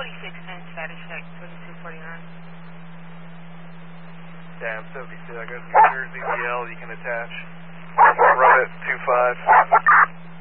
4610, status check, 2249. Damn, 72, I got your ZBL, you can attach. Run it 25.